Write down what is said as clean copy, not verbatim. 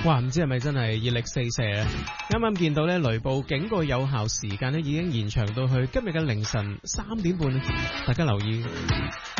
哇，唔知係咪真係熱力四射啊！啱啱見到咧雷暴警告有效時間咧已經延長到去今日嘅凌晨3點半，大家留意。